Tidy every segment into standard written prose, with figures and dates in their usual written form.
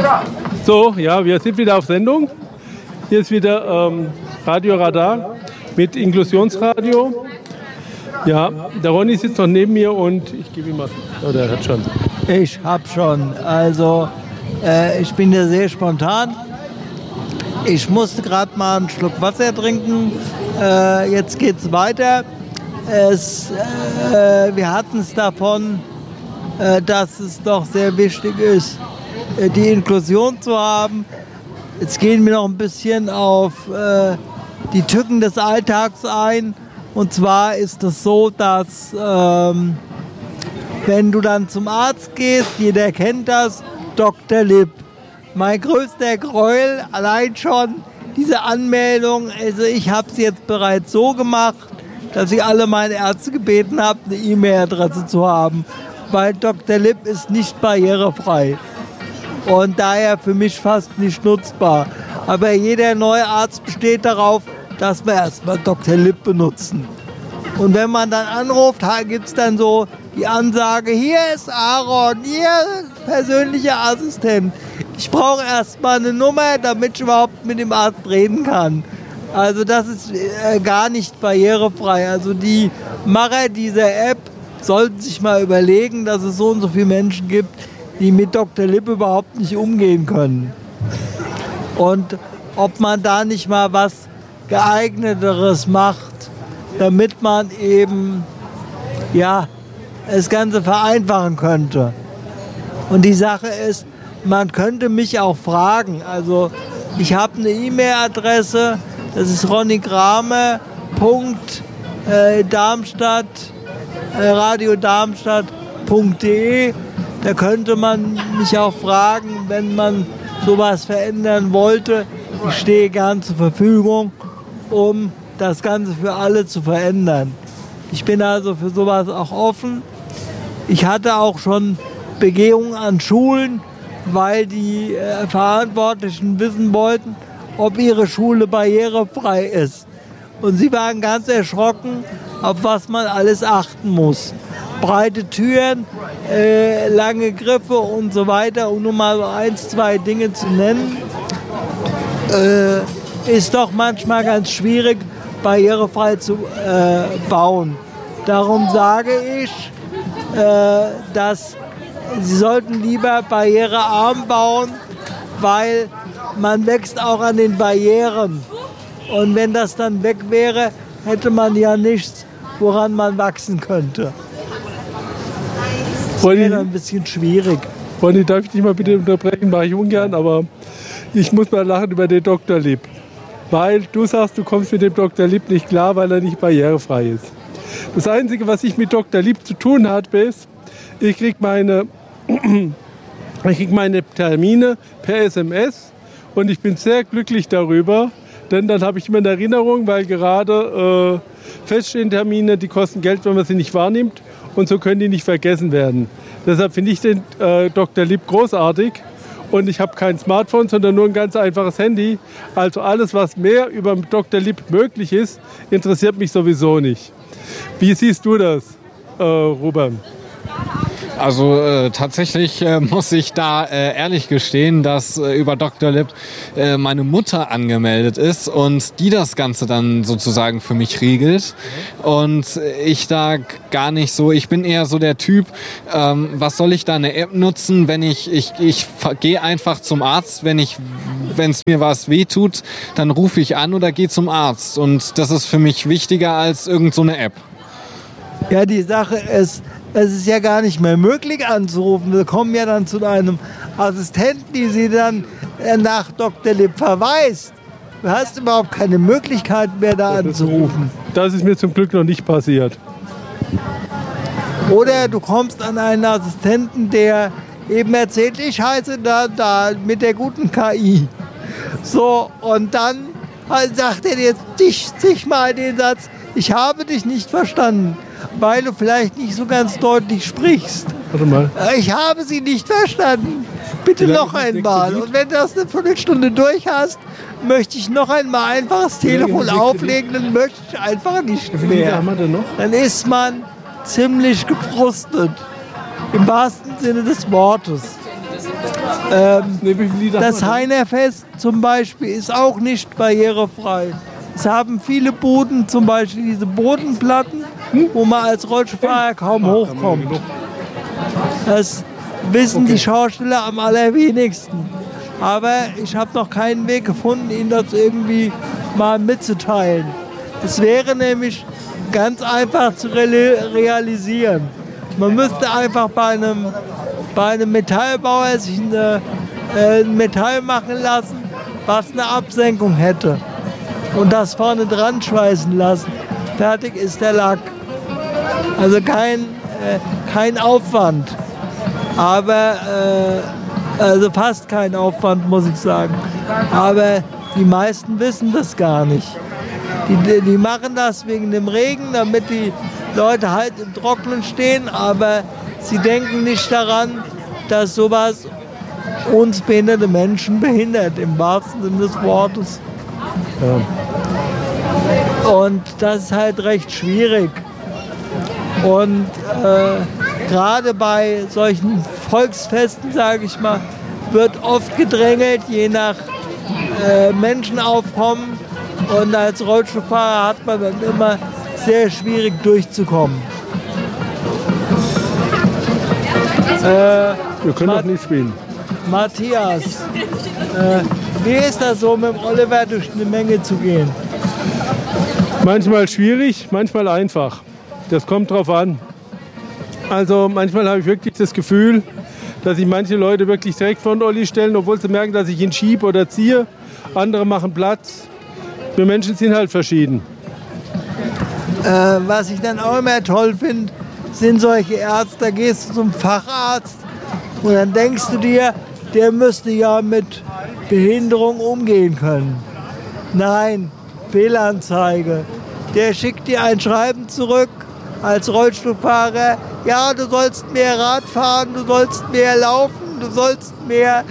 So, ja, wir sind wieder auf Sendung. Hier ist wieder Radio Radar mit Inklusionsradio. Ja, der Ronny sitzt noch neben mir und ich gebe ihm mal. Oh, der hat schon. Ich hab schon. Also, ich bin ja sehr spontan. Ich musste gerade mal einen Schluck Wasser trinken. Jetzt geht's weiter. Wir hatten es davon, dass es doch sehr wichtig ist, die Inklusion zu haben. Jetzt gehen wir noch ein bisschen auf die Tücken des Alltags ein. Und zwar ist es so, dass wenn du dann zum Arzt gehst, jeder kennt das, Dr. Lipp. Mein größter Gräuel, allein schon diese Anmeldung. Also ich habe es jetzt bereits so gemacht, dass ich alle meine Ärzte gebeten habe, eine E-Mail-Adresse zu haben. Weil Dr. Lipp ist nicht barrierefrei. Und daher für mich fast nicht nutzbar. Aber jeder neue Arzt besteht darauf, dass wir erstmal Dr. Lipp benutzen. Und wenn man dann anruft, gibt es dann so die Ansage, hier ist Aaron, hier ist persönlicher Assistent. Ich brauche erstmal eine Nummer, damit ich überhaupt mit dem Arzt reden kann. Also das ist gar nicht barrierefrei. Also die Macher dieser App sollten sich mal überlegen, dass es so und so viele Menschen gibt, die mit Dr. Lipp überhaupt nicht umgehen können. Und ob man da nicht mal was geeigneteres macht, damit man eben das Ganze vereinfachen könnte. Und die Sache ist, man könnte mich auch fragen. Also ich habe eine E-Mail-Adresse, das ist ronnygramme.darmstadt, radiodarmstadt.de. Da könnte man mich auch fragen, wenn man sowas verändern wollte. Ich stehe gern zur Verfügung, um das Ganze für alle zu verändern. Ich bin also für sowas auch offen. Ich hatte auch schon Begehungen an Schulen, weil die Verantwortlichen wissen wollten, ob ihre Schule barrierefrei ist. Und sie waren ganz erschrocken, auf was man alles achten muss. Breite Türen, lange Griffe und so weiter, um nur mal so 1, 2 Dinge zu nennen, ist doch manchmal ganz schwierig, barrierefrei zu bauen. Darum sage ich, dass Sie sollten lieber barrierearm bauen, weil man wächst auch an den Barrieren. Und wenn das dann weg wäre, hätte man ja nichts, woran man wachsen könnte. Das wäre dann ein bisschen schwierig. Ronny, darf ich dich mal bitte unterbrechen? Mache ich ungern, aber ich muss mal lachen über den Dr. Lipp. Weil du sagst, du kommst mit dem Dr. Lipp nicht klar, weil er nicht barrierefrei ist. Das Einzige, was ich mit Dr. Lipp zu tun habe, ist, ich kriege meine Termine per SMS und ich bin sehr glücklich darüber, denn dann habe ich immer eine Erinnerung, weil gerade feststehende Termine, die kosten Geld, wenn man sie nicht wahrnimmt und so können die nicht vergessen werden. Deshalb finde ich den Dr. Lipp großartig und ich habe kein Smartphone, sondern nur ein ganz einfaches Handy. Also alles, was mehr über Dr. Lipp möglich ist, interessiert mich sowieso nicht. Wie siehst du das, Ruben? Also tatsächlich muss ich da ehrlich gestehen, dass über Dr. Lipp meine Mutter angemeldet ist und die das Ganze dann sozusagen für mich regelt. Und ich da gar nicht so, ich bin eher so der Typ, was soll ich da eine App nutzen, wenn ich gehe einfach zum Arzt, wenn es mir was wehtut, dann rufe ich an oder gehe zum Arzt. Und das ist für mich wichtiger als irgend so eine App. Ja, die Sache ist, es ist ja gar nicht mehr möglich anzurufen. Wir kommen ja dann zu einem Assistenten, die sie dann nach Dr. Lipp verweist. Du hast überhaupt keine Möglichkeit mehr, da anzurufen. Das ist mir zum Glück noch nicht passiert. Oder du kommst an einen Assistenten, der eben erzählt, ich heiße da mit der guten KI. So, und dann sagt er dir zigmal den Satz, ich habe dich nicht verstanden, weil du vielleicht nicht so ganz deutlich sprichst. Warte mal. Ich habe sie nicht verstanden. Bitte noch einmal. Und wenn du das eine Viertelstunde durch hast, möchte ich noch einmal einfach das Telefon auflegen, dann möchte ich einfach nicht mehr. Dann ist man ziemlich gefrustet. Im wahrsten Sinne des Wortes. Das Heinerfest zum Beispiel ist auch nicht barrierefrei. Es haben viele Buden, zum Beispiel diese Bodenplatten, wo man als Rollstuhlfahrer kaum hochkommt. Das wissen die Schausteller am allerwenigsten. Aber ich habe noch keinen Weg gefunden, ihnen das irgendwie mal mitzuteilen. Es wäre nämlich ganz einfach zu realisieren. Man müsste einfach bei einem Metallbauer sich ein Metall machen lassen, was eine Absenkung hätte. Und das vorne dran schweißen lassen. Fertig ist der Lack. Also kein Aufwand. Aber, also fast kein Aufwand, muss ich sagen. Aber die meisten wissen das gar nicht. Die machen das wegen dem Regen, damit die Leute halt im Trockenen stehen, aber sie denken nicht daran, dass sowas uns behinderte Menschen behindert, im wahrsten Sinne des Wortes. Ja. Und das ist halt recht schwierig. Und gerade bei solchen Volksfesten, sage ich mal, wird oft gedrängelt, je nach Menschenaufkommen. Und als Rollstuhlfahrer hat man dann immer sehr schwierig durchzukommen. Wir können doch nicht spielen. Matthias, wie ist das so, mit dem Oliver durch eine Menge zu gehen? Manchmal schwierig, manchmal einfach. Das kommt drauf an. Also manchmal habe ich wirklich das Gefühl, dass sich manche Leute wirklich direkt vor den Olli stellen, obwohl sie merken, dass ich ihn schiebe oder ziehe. Andere machen Platz. Wir Menschen sind halt verschieden. Was ich dann auch immer toll finde, sind solche Ärzte, da gehst du zum Facharzt und dann denkst du dir, der müsste ja mit Behinderung umgehen können. Nein, Fehlanzeige. Der schickt dir ein Schreiben zurück als Rollstuhlfahrer. Ja, du sollst mehr Rad fahren, du sollst mehr laufen, du sollst mehr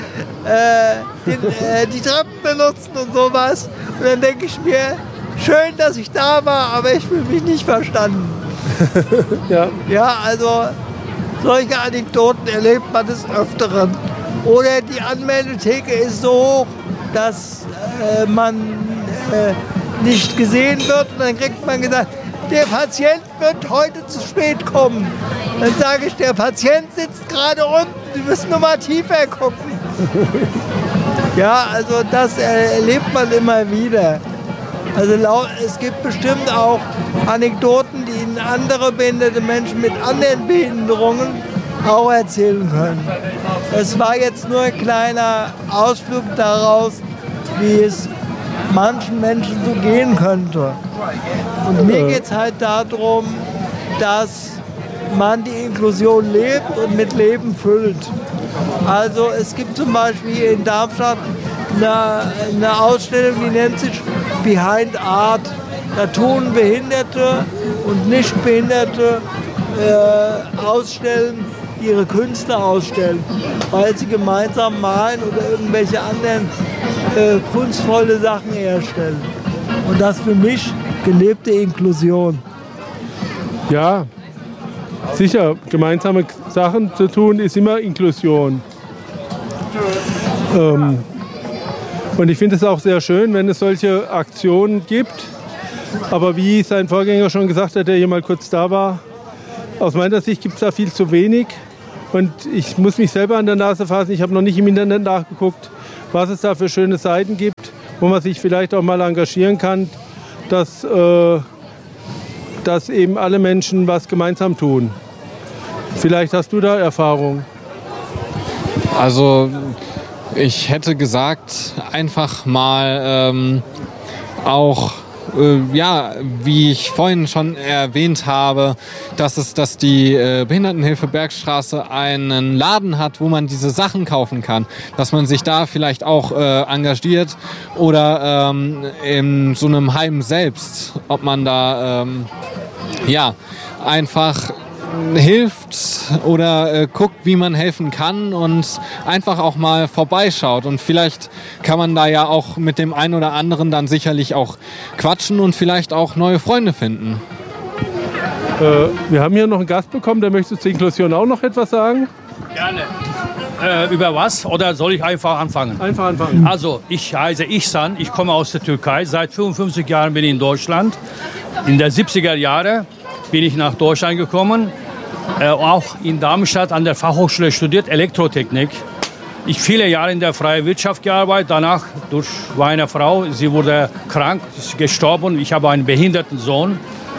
die Treppen benutzen und sowas. Und dann denke ich mir, schön, dass ich da war, aber ich fühle mich nicht verstanden. Ja, also solche Anekdoten erlebt man des Öfteren. Oder die Anmeldetheke ist so hoch, dass man nicht gesehen wird. Und dann kriegt man gesagt, der Patient wird heute zu spät kommen. Dann sage ich, der Patient sitzt gerade unten, Sie müssen nur mal tiefer gucken. Ja, also das erlebt man immer wieder. Also es gibt bestimmt auch Anekdoten, die Ihnen andere behinderte Menschen mit anderen Behinderungen auch erzählen können. Es war jetzt nur ein kleiner Ausflug daraus, wie es manchen Menschen so gehen könnte. Und mir geht es halt darum, dass man die Inklusion lebt und mit Leben füllt. Also es gibt zum Beispiel in Darmstadt eine Ausstellung, die nennt sich Behind Art. Da tun Behinderte und Nichtbehinderte ausstellen, ihre Künste ausstellen, weil sie gemeinsam malen oder irgendwelche anderen kunstvolle Sachen herstellen. Und das für mich gelebte Inklusion. Ja, sicher, gemeinsame Sachen zu tun ist immer Inklusion. Und ich finde es auch sehr schön, wenn es solche Aktionen gibt. Aber wie sein Vorgänger schon gesagt hat, der hier mal kurz da war, aus meiner Sicht gibt es da viel zu wenig. Und ich muss mich selber an der Nase fassen. Ich habe noch nicht im Internet nachgeguckt, was es da für schöne Seiten gibt, wo man sich vielleicht auch mal engagieren kann, dass eben alle Menschen was gemeinsam tun. Vielleicht hast du da Erfahrung. Also ich hätte gesagt, einfach mal auch, wie ich vorhin schon erwähnt habe, dass die Behindertenhilfe Bergstraße einen Laden hat, wo man diese Sachen kaufen kann. Dass man sich da vielleicht auch engagiert oder in so einem Heim selbst, ob man da einfach hilft oder guckt, wie man helfen kann und einfach auch mal vorbeischaut. Und vielleicht kann man da ja auch mit dem einen oder anderen dann sicherlich auch quatschen und vielleicht auch neue Freunde finden. Wir haben hier noch einen Gast bekommen, der möchte zur Inklusion auch noch etwas sagen. Gerne. Über was? Oder soll ich einfach anfangen? Einfach anfangen. Also, ich heiße Ihsan, ich komme aus der Türkei. Seit 55 Jahren bin ich in Deutschland. In den 70er Jahren bin ich nach Deutschland gekommen. Auch in Darmstadt an der Fachhochschule studiert, Elektrotechnik. Ich viele Jahre in der freien Wirtschaft gearbeitet. Danach durch meine Frau, sie wurde krank, ist gestorben. Ich habe einen behinderten Sohn.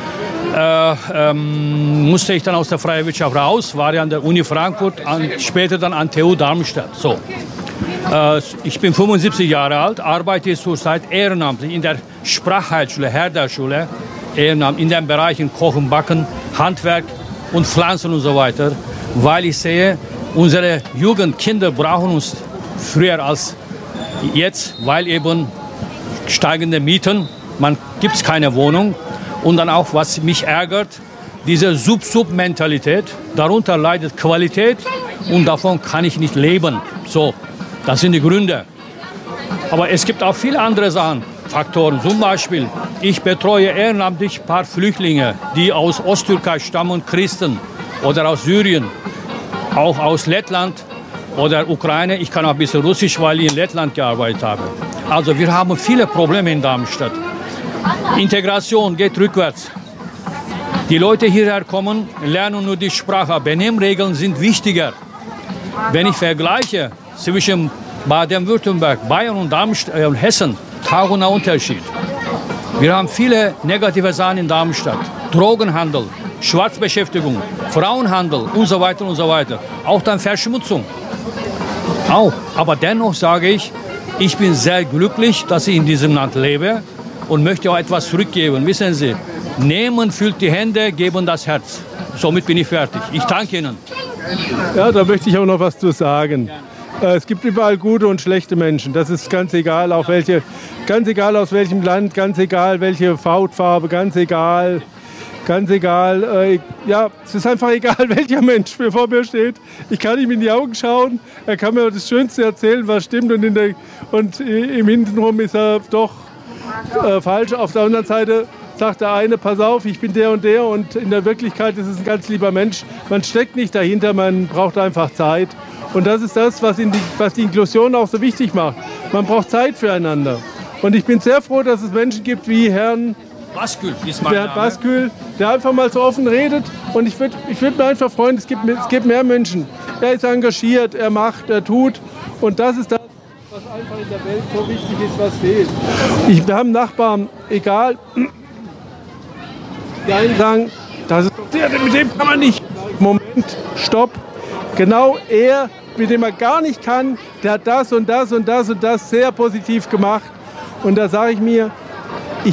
Musste ich dann aus der freien Wirtschaft raus, war ja an der Uni Frankfurt, später dann an TU Darmstadt. So. Ich bin 75 Jahre alt, arbeite zurzeit ehrenamtlich in der Sprachheilschule, Herderschule, ehrenamtlich in den Bereichen Kochen, Backen, Handwerk und Pflanzen und so weiter, weil ich sehe, unsere Jugendkinder brauchen uns früher als jetzt, weil eben steigende Mieten, man gibt keine Wohnung. Und dann auch, was mich ärgert, diese Sub-Sub-Mentalität. Darunter leidet Qualität und davon kann ich nicht leben. So, das sind die Gründe. Aber es gibt auch viele andere Sachen, Faktoren. Zum Beispiel, ich betreue ehrenamtlich ein paar Flüchtlinge, die aus Osttürkei stammen, Christen oder aus Syrien, auch aus Lettland oder Ukraine. Ich kann auch ein bisschen Russisch, weil ich in Lettland gearbeitet habe. Also wir haben viele Probleme in Darmstadt. Integration geht rückwärts. Die Leute hierher kommen, lernen nur die Sprache. Benimmregeln sind wichtiger. Wenn ich vergleiche zwischen Baden-Württemberg, Bayern und Darmstadt, Hessen, tausender Unterschied. Wir haben viele negative Sachen in Darmstadt. Drogenhandel, Schwarzbeschäftigung, Frauenhandel und so weiter und so weiter. Auch dann Verschmutzung. Auch. Aber dennoch sage ich, ich bin sehr glücklich, dass ich in diesem Land lebe. Und möchte auch etwas zurückgeben. Wissen Sie, nehmen fühlt die Hände, geben das Herz. Somit bin ich fertig. Ich danke Ihnen. Ja, da möchte ich auch noch was zu sagen. Es gibt überall gute und schlechte Menschen. Das ist ganz egal, auch welche, ganz egal aus welchem Land, ganz egal welche Hautfarbe, ganz egal. Ja, es ist einfach egal, welcher Mensch vor mir steht. Ich kann ihm in die Augen schauen. Er kann mir das Schönste erzählen, was stimmt. Und im Hintenrum ist er doch falsch. Auf der anderen Seite sagt der eine, pass auf, ich bin der und in der Wirklichkeit ist es ein ganz lieber Mensch. Man steckt nicht dahinter, man braucht einfach Zeit. Und das ist das, was die Inklusion auch so wichtig macht. Man braucht Zeit füreinander. Und ich bin sehr froh, dass es Menschen gibt wie Herrn Baskül ist mein Name. Baskül, der einfach mal so offen redet. Und ich würd mir einfach freuen, es gibt mehr Menschen. Er ist engagiert, er macht, er tut. Und das ist das, was einfach in der Welt so wichtig ist, was fehlt. Wir haben Nachbarn, egal. Die einen sagen, das ist der, mit dem kann man nicht. Moment, stopp. Genau er, mit dem er gar nicht kann, der hat das und das und das und das sehr positiv gemacht. Und da sage ich mir, ich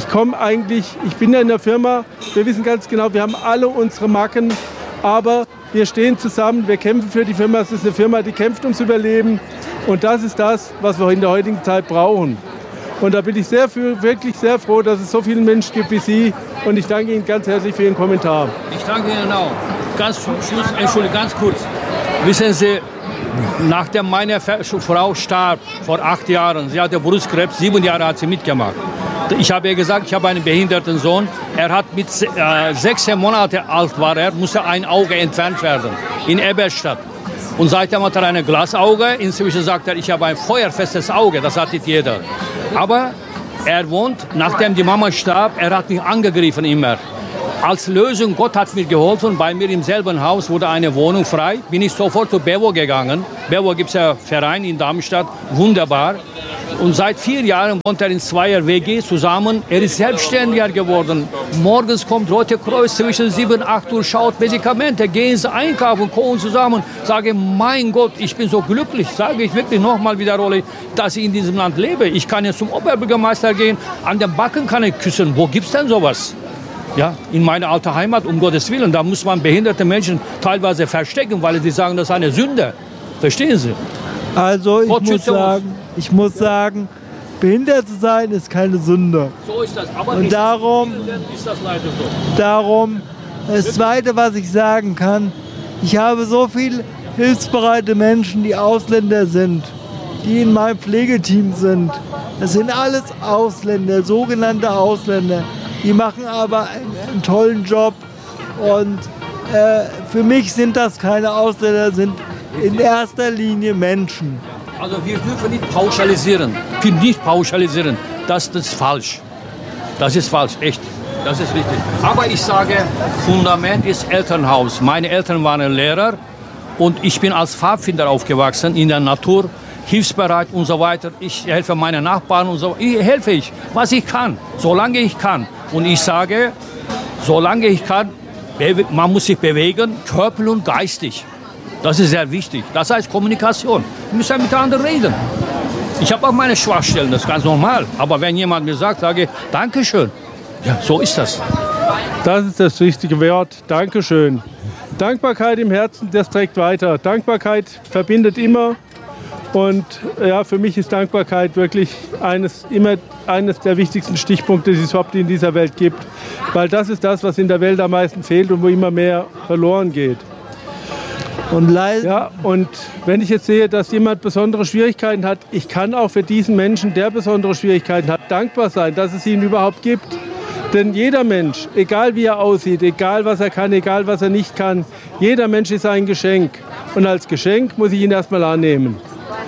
bin ja in der Firma, wir wissen ganz genau, wir haben alle unsere Macken, aber wir stehen zusammen, wir kämpfen für die Firma. Es ist eine Firma, die kämpft ums Überleben. Und das ist das, was wir in der heutigen Zeit brauchen. Und da bin ich wirklich sehr froh, dass es so viele Menschen gibt wie Sie. Und ich danke Ihnen ganz herzlich für Ihren Kommentar. Ich danke Ihnen auch. Ganz zum Schluss, Entschuldigung, ganz kurz. Wissen Sie, nachdem meine Frau starb vor 8 Jahren, sie hatte Brustkrebs, 7 Jahre hat sie mitgemacht. Ich habe ihr gesagt, ich habe einen behinderten Sohn. Er hat mit 16 Monate alt war er, musste ein Auge entfernt werden in Eberstadt. Und seitdem hat er ein Glasauge. Inzwischen sagt er, ich habe ein feuerfestes Auge. Das hat nicht jeder. Aber er wohnt, nachdem die Mama starb, er hat mich angegriffen immer. Als Lösung, Gott hat mir geholfen, bei mir im selben Haus wurde eine Wohnung frei. Bin ich sofort zu Bewo gegangen. Bewo gibt es ja einen Verein in Darmstadt, wunderbar. Und seit 4 Jahren wohnt er in 2er WG zusammen. Er ist selbstständiger geworden. Morgens kommt Rote Kreuz zwischen 7 und 8 Uhr, schaut Medikamente, gehen sie einkaufen, kochen zusammen. Sage, mein Gott, ich bin so glücklich, sage ich wirklich nochmal wiederhole, dass ich in diesem Land lebe. Ich kann jetzt zum Oberbürgermeister gehen, an den Backen kann ich küssen. Wo gibt es denn sowas? Ja, in meiner alten Heimat, um Gottes Willen, da muss man behinderte Menschen teilweise verstecken, weil sie sagen, das ist eine Sünde. Verstehen Sie? Also ich muss sagen, behindert zu sein ist keine Sünde. So ist das. Aber und darum ist das leider so. Darum, das Zweite, was ich sagen kann, ich habe so viele hilfsbereite Menschen, die Ausländer sind, die in meinem Pflegeteam sind. Das sind alles Ausländer, sogenannte Ausländer. Die machen aber einen tollen Job und für mich sind das keine Ausländer, sind in erster Linie Menschen. Also wir dürfen nicht pauschalisieren. Nicht pauschalisieren. Das ist falsch. Das ist falsch, echt. Das ist richtig. Aber ich sage, Fundament ist Elternhaus. Meine Eltern waren Lehrer und ich bin als Pfadfinder aufgewachsen in der Natur, hilfsbereit und so weiter. Ich helfe meinen Nachbarn und so. Helfe ich, was ich kann, solange ich kann. Und ich sage, solange ich kann, man muss sich bewegen, körperlich und geistig. Das ist sehr wichtig. Das heißt Kommunikation. Wir müssen miteinander reden. Ich habe auch meine Schwachstellen, das ist ganz normal. Aber wenn jemand mir sagt, sage ich, Dankeschön. Ja, so ist das. Das ist das richtige Wort. Dankeschön. Dankbarkeit im Herzen, das trägt weiter. Dankbarkeit verbindet immer. Und ja, für mich ist Dankbarkeit wirklich eines der wichtigsten Stichpunkte, die es überhaupt in dieser Welt gibt. Weil das ist das, was in der Welt am meisten fehlt und wo immer mehr verloren geht. Und wenn ich jetzt sehe, dass jemand besondere Schwierigkeiten hat, ich kann auch für diesen Menschen, der besondere Schwierigkeiten hat, dankbar sein, dass es ihn überhaupt gibt. Denn jeder Mensch, egal wie er aussieht, egal was er kann, egal was er nicht kann, jeder Mensch ist ein Geschenk. Und als Geschenk muss ich ihn erstmal annehmen.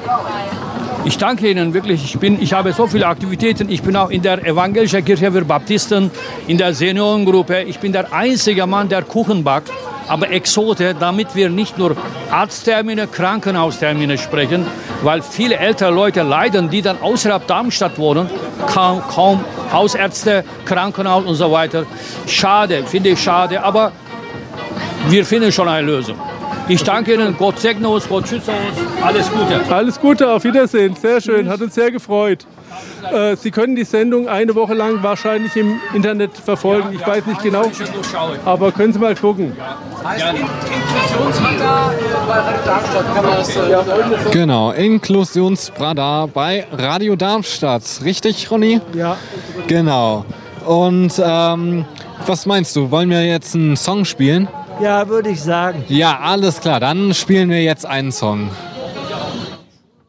Ich danke Ihnen wirklich. Ich habe so viele Aktivitäten. Ich bin auch in der Evangelischen Kirche für Baptisten, in der Seniorengruppe. Ich bin der einzige Mann, der Kuchen backt, aber Exote, damit wir nicht nur Arzttermine, Krankenhaustermine sprechen, weil viele ältere Leute leiden, die dann außerhalb Darmstadt wohnen, kaum Hausärzte, Krankenhaus und so weiter. Schade, finde ich schade, aber wir finden schon eine Lösung. Ich danke Ihnen, Gott segne uns, Gott schütze uns, alles Gute. Alles Gute, auf Wiedersehen, sehr schön, hat uns sehr gefreut. Sie können die Sendung eine Woche lang wahrscheinlich im Internet verfolgen, ich weiß nicht genau, aber können Sie mal gucken. Heißt Inklusionsradar bei Radio Darmstadt, kann man das Genau, Inklusionsradar bei Radio Darmstadt. Richtig, Ronny? Ja. Genau. Und was meinst du, wollen wir jetzt einen Song spielen? Ja, würde ich sagen. Ja, alles klar, dann spielen wir jetzt einen Song.